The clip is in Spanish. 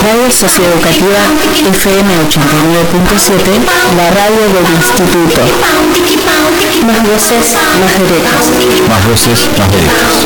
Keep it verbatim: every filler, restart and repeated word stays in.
Radio Socioeducativa F M ochenta y nueve punto siete, la radio del instituto. Más voces, más derechos. Más voces, más derechos.